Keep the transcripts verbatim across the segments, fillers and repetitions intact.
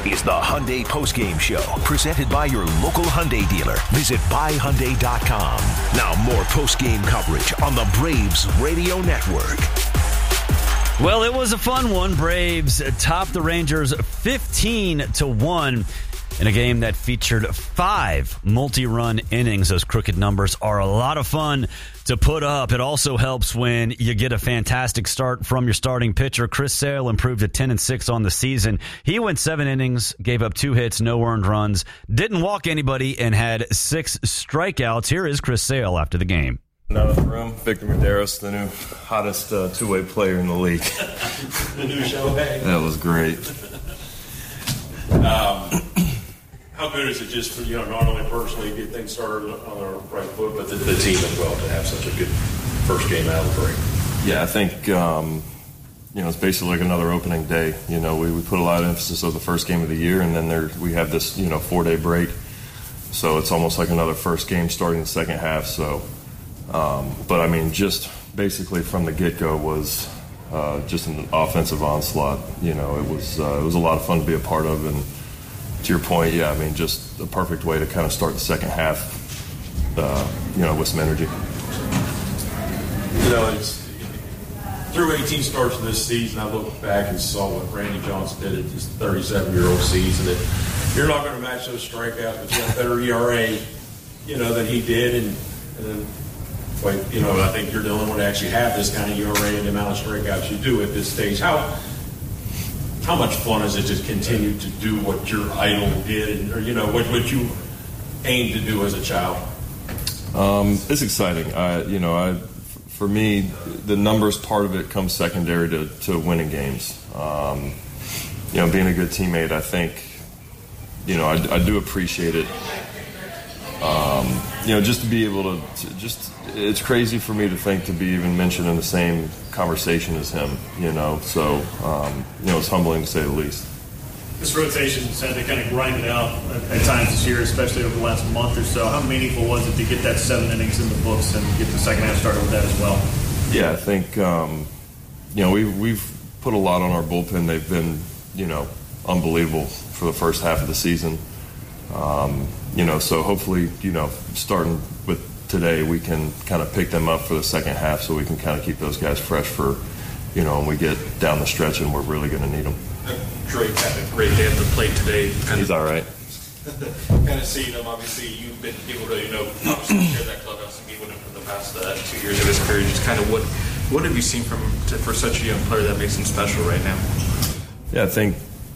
is the Hyundai Postgame Show, presented by your local Hyundai dealer. Visit buy hyundai dot com. Now more postgame coverage on the Braves Radio Network. Well, it was a fun one. Braves topped the Rangers fifteen to one in a game that featured five multi-run innings. Those crooked numbers are a lot of fun to put up. It also helps when you get a fantastic start from your starting pitcher. Chris Sale improved to ten and six on the season. He went seven innings, gave up two hits, no earned runs, didn't walk anybody, and had six strikeouts. Here is Chris Sale after the game. Out of the room, Victor Medeiros, the new hottest uh, two-way player in the league. The new Shohei. That was great. Um, how good is it just for, you know, not only personally get things started on the right foot, but the, the team as well to have such a good first game out of the break? Yeah, I think, um, you know, it's basically like another opening day. You know, we, we put a lot of emphasis on the first game of the year, and then there we have this, you know, four-day break. So it's almost like another first game starting the second half. So, um, but, I mean, just basically from the get-go was uh, just an offensive onslaught. You know, it was uh, it was a lot of fun to be a part of, and to your point, yeah, I mean, just a perfect way to kind of start the second half, uh, you know, with some energy. You know, it's through eighteen starts in this season, I look back and saw what Randy Johnson did at his thirty-seven-year-old season. That you're not going to match those strikeouts, but you have a better E R A, you know, than he did. And, and then, like, you know, I think you're the only one to actually have this kind of E R A and the amount of strikeouts you do at this stage. How how much fun is it to continue to do what your idol did, and, or, you know, what, what you aimed to do as a child? Um, it's exciting. I, you know, I, for me, the numbers part of it comes secondary to, to winning games. Um, you know, being a good teammate, I think, you know, I, I do appreciate it. Um, you know, just to be able to, to just, it's crazy for me to think to be even mentioned in the same conversation as him, you know, so, um, you know, it's humbling to say the least. This rotation has had to kind of grind it out at, at times this year, especially over the last month or so. How meaningful was it to get that seven innings in the books and get the second half started with that as well? Yeah, I think, um, you know, we've, we've put a lot on our bullpen. They've been, you know, unbelievable for the first half of the season. Um, you know, so hopefully, you know, starting with today, we can kind of pick them up for the second half so we can kind of keep those guys fresh for, you know, when we get down the stretch and we're really going to need them. Drake had a great day at the plate today. Kind He's of, all right. kind of seeing him, obviously, you've been able to, you know, obviously share that clubhouse and be with him for the past uh, two years of his career. Just kind of what what have you seen from him to, for such a young player that makes him special right now? Yeah, I think,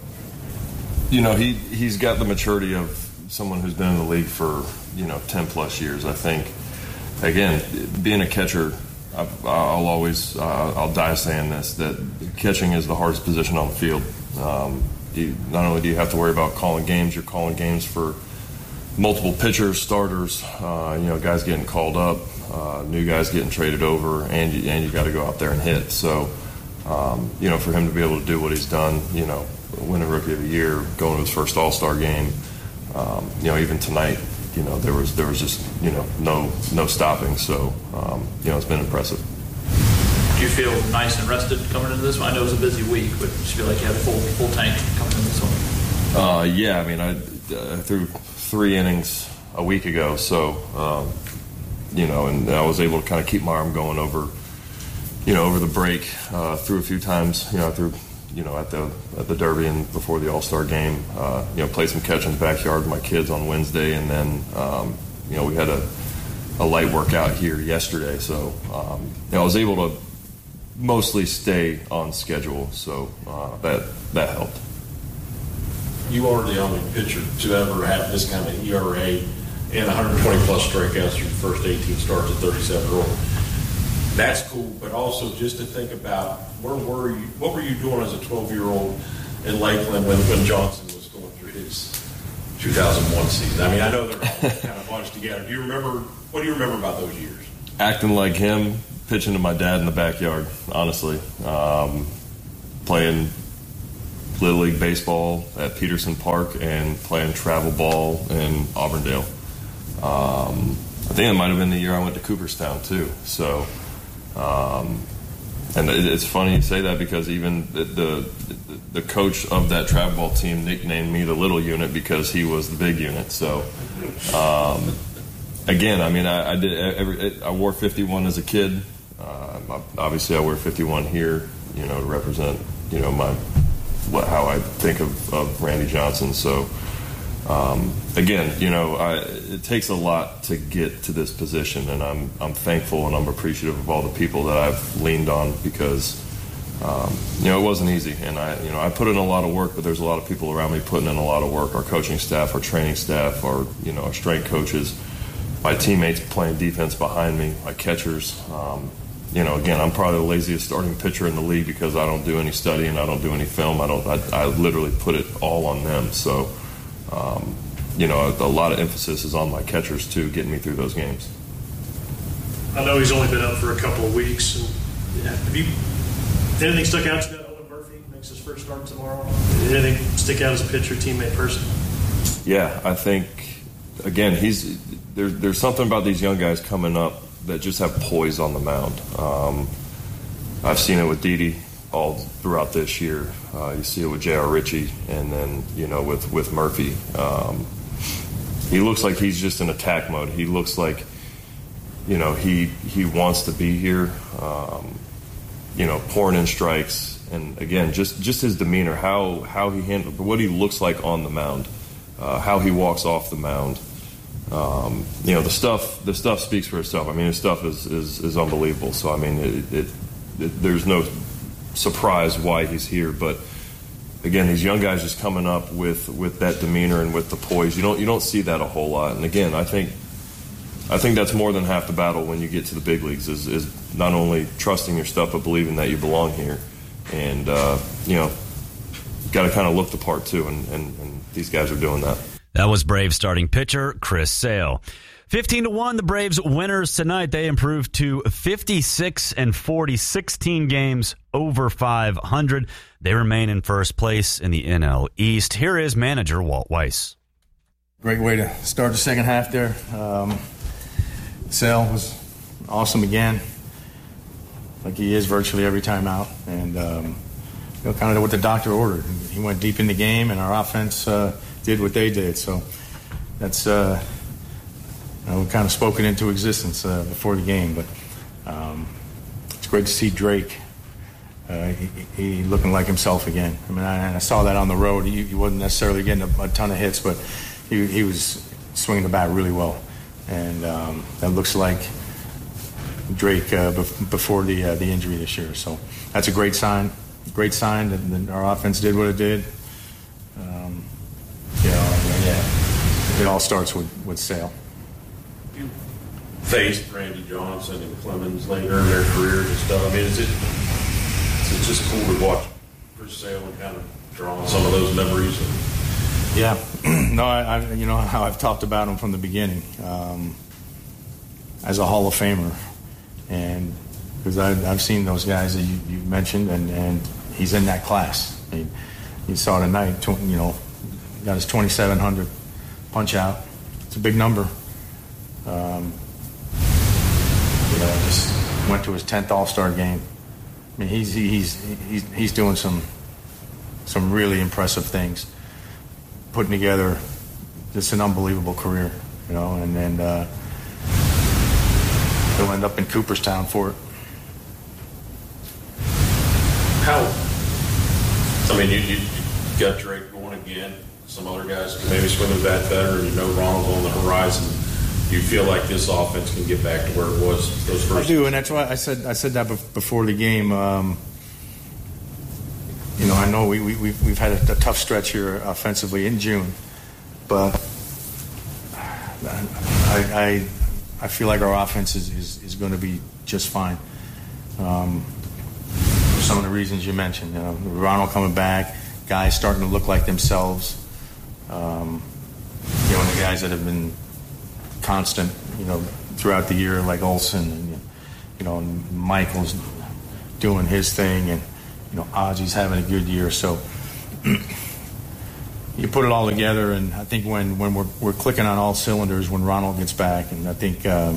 you know, he, he's got the maturity of someone who's been in the league for, you know, ten plus years. I think, again, being a catcher, I, I'll always, uh, I'll die saying this, that catching is the hardest position on the field. Um, you, not only do you have to worry about calling games, you're calling games for multiple pitchers, starters, uh, you know, guys getting called up, uh, new guys getting traded over, and you, and you got to go out there and hit. So, um, you know, for him to be able to do what he's done, you know, winning Rookie of the Year, going to his first All-Star game, um, you know, even tonight, you know, there was there was just, you know, no no stopping. So, um, you know, it's been impressive. Do you feel nice and rested coming into this one? I know it was a busy week, but do you feel like you had a full full tank coming into this one? Uh, yeah, I mean, I uh, threw three innings a week ago, so, um, you know, and I was able to kind of keep my arm going over, you know, over the break. Uh, threw a few times, you know, I threw, you know, at the at the Derby and before the All-Star game, uh, you know, played some catch in the backyard with my kids on Wednesday, and then, um, you know, we had a, a light workout here yesterday, so, um, you know, I was able to mostly stay on schedule, so uh, that that helped. You are the only pitcher to ever have this kind of E R A and one hundred twenty plus strikeouts through the first eighteen starts at thirty-seven year old. That's cool, but also just to think about where were you, what were you doing as a twelve year old in Lakeland when, when Johnson was going through his two thousand one season? I mean, I know they're all kind of bunched together. Do you remember, what do you remember about those years? Acting like him, pitching to my dad in the backyard, honestly. Um, playing Little League baseball at Peterson Park and playing travel ball in Auburndale. Um, I think it might have been the year I went to Cooperstown, too. So, um, and it, it's funny you say that because even the, the the coach of that travel ball team nicknamed me the little unit because he was the big unit. So, um, again, I mean, I, I did every, I wore fifty-one as a kid. Uh, obviously, I wear fifty-one here, you know, to represent, you know, my what, how I think of, of Randy Johnson. So, um, again, you know, I, it takes a lot to get to this position, and I'm I'm thankful and I'm appreciative of all the people that I've leaned on because, um, you know, it wasn't easy, and I, you know, I put in a lot of work, but there's a lot of people around me putting in a lot of work. Our coaching staff, our training staff, our, you know, our strength coaches, my teammates playing defense behind me, my catchers. Um, You know, again, I'm probably the laziest starting pitcher in the league because I don't do any studying, I don't do any film. I don't. I, I literally put it all on them. So, um, you know, a, a lot of emphasis is on my catchers too, getting me through those games. I know he's only been up for a couple of weeks. And, yeah, have you? Did anything stuck out to you? Owen Murphy makes his first start tomorrow. Did anything stick out as a pitcher, teammate, person? Yeah, I think again, he's there, there's something about these young guys coming up that just have poise on the mound. Um, I've seen it with Didi all throughout this year. Uh, you see it with J R. Ritchie, and then, you know, with, with Murphy. Um, he looks like he's just in attack mode. He looks like, you know, he he wants to be here, um, you know, pouring in strikes. And, again, just, just his demeanor, how, how he handles, what he looks like on the mound, uh, how he walks off the mound. Um, you know, the stuff the stuff speaks for itself. I mean, his stuff is, is, is unbelievable. So, I mean, it, it, it, there's no surprise why he's here. But, again, these young guys just coming up with, with that demeanor and with the poise. You don't you don't see that a whole lot. And, again, I think I think that's more than half the battle when you get to the big leagues is, is not only trusting your stuff but believing that you belong here. And, uh, you know, got to kind of look the part, too. And, and, and these guys are doing that. That was Braves starting pitcher Chris Sale. fifteen to one, the Braves winners tonight. They improved to fifty-six and forty, sixteen games over five hundred. They remain in first place in the N L East. Here is manager Walt Weiss. Great way to start the second half there. Um, Sale was awesome again, like he is virtually every time out. And, um, you know, kind of what the doctor ordered. He went deep in the game, and our offense uh, did what they did. So that's uh, you know, we kind of spoken into existence uh, before the game. But um, it's great to see Drake uh, he, he looking like himself again. I mean, I, I saw that on the road. He, he wasn't necessarily getting a, a ton of hits, but he, he was swinging the bat really well. And um, that looks like Drake uh, bef- before the uh, the injury this year. So that's a great sign. Great sign that, that our offense did what it did. Um, you know, yeah, it all starts with, with Sale. You faced Randy Johnson and Clemens later in their careers and stuff. I mean, is it it's just cool to watch for Sale and kind of draw on some of those memories? And... Yeah, no, I, I you know how I've talked about him from the beginning um, as a Hall of Famer, and because I've seen those guys that you, you mentioned, and, and he's in that class. I mean, you saw tonight, you know, got his twenty-seven hundred punch out. It's a big number. Um, you know, just went to his tenth All-Star game. I mean, he's he's he's he's doing some some really impressive things, putting together just an unbelievable career. You know, and and uh, he'll end up in Cooperstown for it. How? I mean, you, you, you got Drake going again. Some other guys can maybe swing the bat better, and you know Ronald's on the horizon. Do you feel like this offense can get back to where it was those first? I do, and that's why I said I said that before the game. Um, you know, I know we, we we've, we've had a, a tough stretch here offensively in June, but I I, I feel like our offense is, is, is going to be just fine. Um, Some of the reasons you mentioned, you know, Ronald coming back, guys starting to look like themselves. Um, you know, and the guys that have been constant, you know, throughout the year, like Olsen, and you know, and Michael's doing his thing, and you know, Ozzy's having a good year. So you put it all together, and I think when, when we're we're clicking on all cylinders when Ronald gets back, and I think um,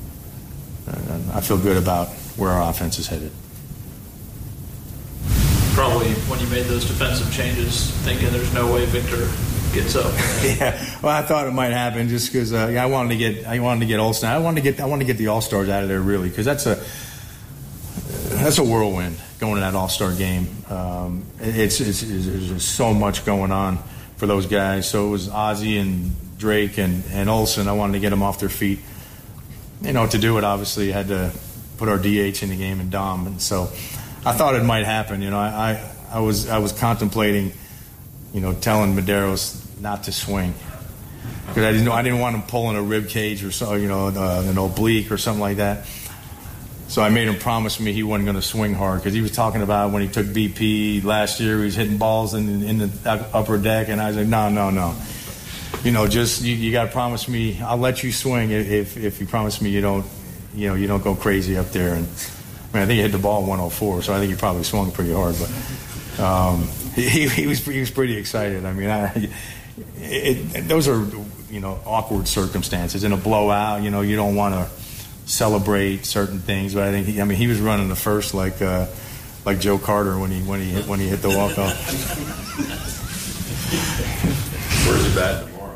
I feel good about where our offense is headed. probably when you made those defensive changes, thinking there's no way Victor gets up. Yeah, well, I thought it might happen just because uh, yeah, I wanted to get I wanted to get Olsen. I wanted to get I wanted to get the All Stars out of there really because that's a that's a whirlwind going to that All Star game. Um, it's, it's, it's there's just so much going on for those guys. So it was Ozzie and Drake and, and Olsen. I wanted to get them off their feet. You know, to do it, obviously, you had to put our D H in the game and Dom. And so I thought it might happen. You know, I, I, I was I was contemplating, you know, telling Medeiros not to swing because I didn't know I didn't want him pulling a rib cage or so, you know, uh, an oblique or something like that. So I made him promise me he wasn't going to swing hard because he was talking about when he took B P last year, he was hitting balls in, in the upper deck, and I was like, no, no, no. You know, just you, you got to promise me I'll let you swing if if you promise me you don't, you know, you don't go crazy up there. And I mean, I think he hit the ball one oh four, so I think he probably swung pretty hard. But um, he, he was he was pretty excited. I mean, I, it, it, those are you know awkward circumstances in a blowout. You know, you don't want to celebrate certain things, but I think he, I mean he was running the first like uh, like Joe Carter when he when he hit when he hit the walk off. Where's he batting tomorrow?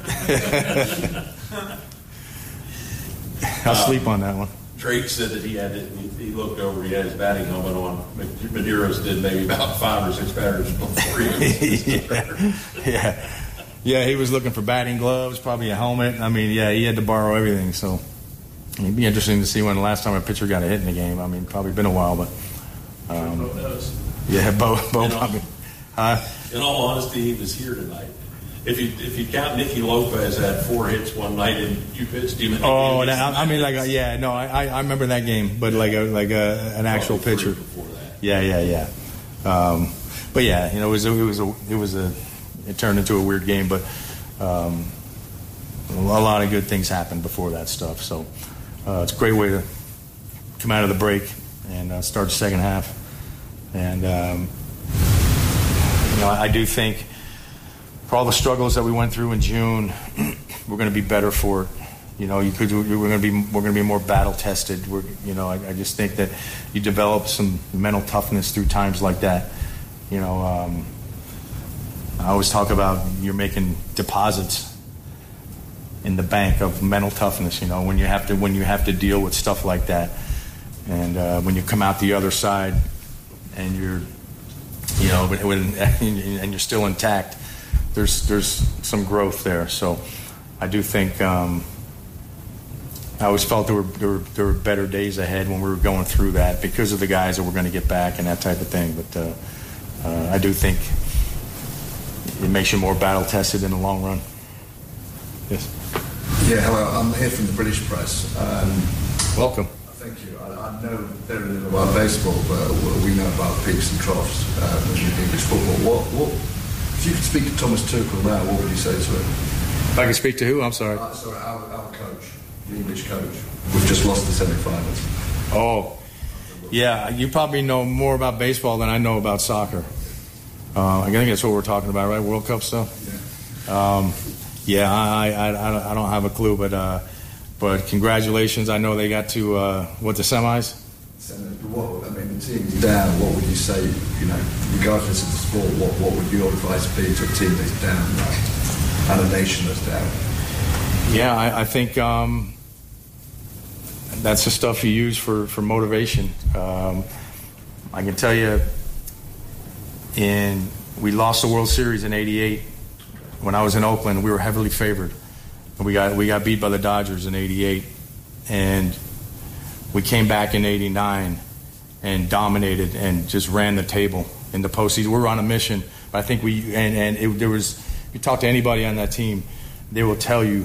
I'll uh, sleep on that one. Drake said that he had to, he, he looked over, he had his batting helmet on. Medeiros did maybe about five or six batters before he yeah. yeah, yeah, he was looking for batting gloves, probably a helmet. I mean, yeah, he had to borrow everything. So it'd be interesting to see when the last time a pitcher got a hit in the game. I mean, probably been a while, but um, Bo knows. Yeah, Bo, Bo probably. Uh, in all honesty, he was here tonight. If you if you count Nicky Lopez had four hits one night and you pitched him. Oh, that, I mean, like, a, yeah, no, I I remember that game, but like a like a an actual pitcher. Yeah, yeah, yeah. Um, but yeah, you know, it was it was a it was a it turned into a weird game, but um, a lot of good things happened before that stuff. So uh, it's a great way to come out of the break and uh, start the second half. And um, you know, I, I do think. For all the struggles that we went through in June, we're going to be better for it. You know, you could. We're going to be. We're going to be more battle tested. We're. You know, I, I just think that you develop some mental toughness through times like that. You know, um, I always talk about you're making deposits in the bank of mental toughness. You know, when you have to when you have to deal with stuff like that, and uh, when you come out the other side, and you're, you know, when, when and you're still intact. There's there's some growth there, so I do think um, I always felt there were, there were there were better days ahead when we were going through that because of the guys that we're going to get back and that type of thing. But uh, uh, I do think it makes you more battle tested in the long run. Yes. Yeah. Hello. I'm here from the British Press. Um, Welcome. Thank you. I, I know very little about baseball, but we know about peaks and troughs um, in English football. What what? If you could speak to Thomas Tuchel now, what would you say to him? If I could speak to who? I'm sorry. Uh, sorry, our, our coach, the English coach. We've just lost the semi-finals. Oh, yeah. You probably know more about baseball than I know about soccer. Uh, I think that's what we're talking about, right? World Cup stuff. Yeah. Um, yeah. I, I I don't have a clue, but uh, but congratulations. I know they got to uh, what the semis. What, I mean, the team's down. What would you say, you know, regardless of the sport, what, what would your advice be to a team that's down like, and a nation that's down? Yeah, I, I think um, that's the stuff you use for, for motivation. Um, I can tell you, in we lost the World Series in eighty-eight. When I was in Oakland, we were heavily favored. We got we got beat by the Dodgers in eighty-eight, and we came back in eighty-nine and dominated and just ran the table in the postseason. We were on a mission. But I think we and, and it, there was. If you talk to anybody on that team, they will tell you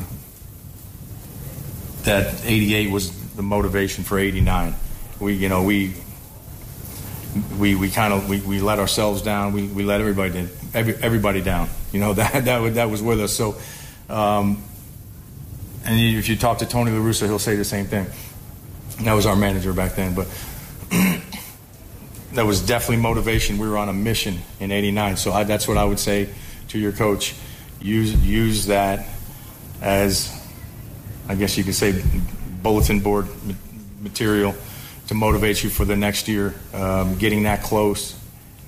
that eighty-eight was the motivation for eighty-nine. We, you know, we we we kind of we, we let ourselves down. We we let everybody every, everybody down. You know that that that was with us. So, um, and if you talk to Tony La Russa, he'll say the same thing. That was our manager back then, but that was definitely motivation. We were on a mission in eighty-nine, so I, that's what I would say to your coach. Use use that as, I guess you could say, bulletin board material to motivate you for the next year. Um, getting that close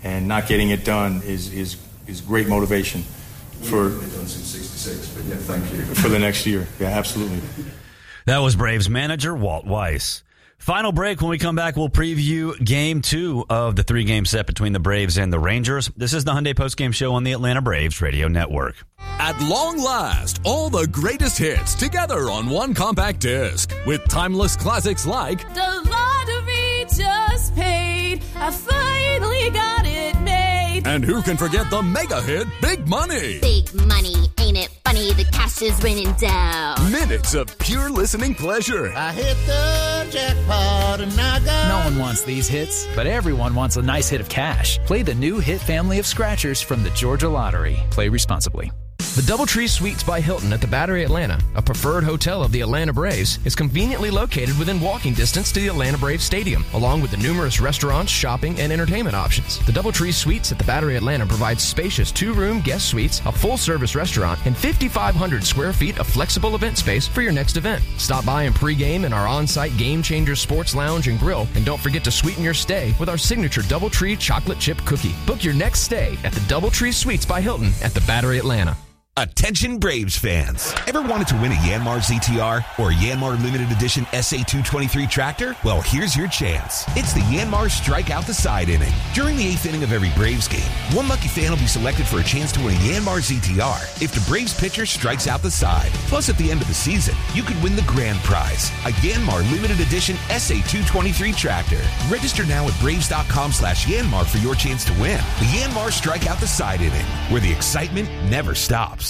and not getting it done is is is great motivation for done since sixty-six. But yeah, thank you for the next year. Yeah, absolutely. That was Braves manager Walt Weiss. Final break. When we come back, we'll preview game two of the three-game set between the Braves and the Rangers. This is the Hyundai Postgame Show on the Atlanta Braves Radio Network. At long last, all the greatest hits together on one compact disc with timeless classics like The Lottery Just Paid, I finally got it made. And who can forget the mega hit Big Money? Big money, ain't it funny? The cash is raining down. Minutes of pure listening pleasure. I hit the jackpot and I got... No one wants these hits, but everyone wants a nice hit of cash. Play the new hit family of scratchers from the Georgia Lottery. Play responsibly. The DoubleTree Suites by Hilton at the Battery Atlanta, a preferred hotel of the Atlanta Braves, is conveniently located within walking distance to the Atlanta Braves Stadium, along with the numerous restaurants, shopping, and entertainment options. The DoubleTree Suites at the Battery Atlanta provides spacious two-room guest suites, a full-service restaurant, and fifty-five hundred square feet of flexible event space for your next event. Stop by and pregame in our on-site Game Changer Sports Lounge and Grill, and don't forget to sweeten your stay with our signature DoubleTree chocolate chip cookie. Book your next stay at the DoubleTree Suites by Hilton at the Battery Atlanta. Attention Braves fans. Ever wanted to win a Yanmar Z T R or Yanmar Limited Edition S A two twenty-three tractor? Well, here's your chance. It's the Yanmar Strike Out the Side inning. During the eighth inning of every Braves game, one lucky fan will be selected for a chance to win a Yanmar Z T R if the Braves pitcher strikes out the side. Plus, at the end of the season, you could win the grand prize, a Yanmar Limited Edition S A two twenty-three tractor. Register now at Braves.com slash Yanmar for your chance to win the Yanmar Strike Out the Side inning, where the excitement never stops.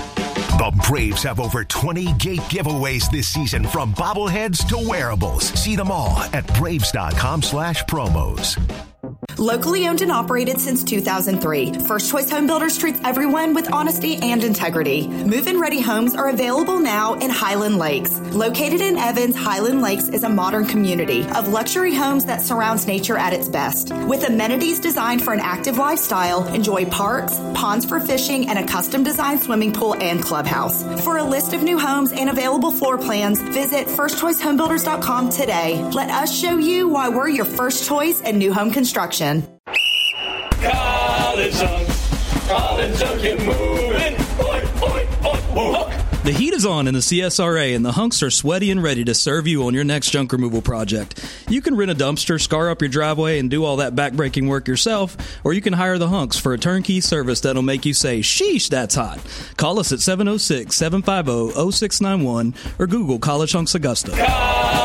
The Braves have over twenty gate giveaways this season, from bobbleheads to wearables. See them all at Braves.com slash promos. Locally owned and operated since two thousand three, First Choice Home Builders treats everyone with honesty and integrity. Move-in ready homes are available now in Highland Lakes. Located in Evans, Highland Lakes is a modern community of luxury homes that surrounds nature at its best. With amenities designed for an active lifestyle, enjoy parks, ponds for fishing, and a custom-designed swimming pool and clubhouse. For a list of new homes and available floor plans, visit first choice home builders dot com today. Let us show you why we're your first choice in new home construction. College Hunks, College Hunk, you're moving. Oi, oi, oi, oi. The heat is on in the C S R A, and the Hunks are sweaty and ready to serve you on your next junk removal project. You can rent a dumpster, scar up your driveway, and do all that backbreaking work yourself, or you can hire the Hunks for a turnkey service that'll make you say, sheesh, that's hot. Call us at seven oh six, seven five oh, oh six nine one or Google College Hunks Augusta.